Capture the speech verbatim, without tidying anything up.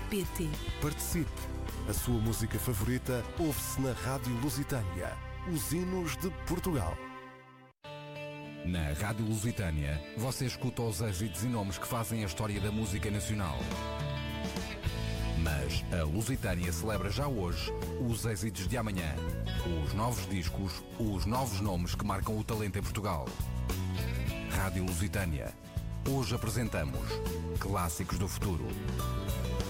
pt. Participe! A sua música favorita ouve-se na Rádio Lusitânia. Os hinos de Portugal. Na Rádio Lusitânia, você escuta os êxitos e nomes que fazem a história da música nacional. Mas a Lusitânia celebra já hoje os êxitos de amanhã. Os novos discos, os novos nomes que marcam o talento em Portugal. Rádio Lusitânia. Hoje apresentamos Clássicos do Futuro.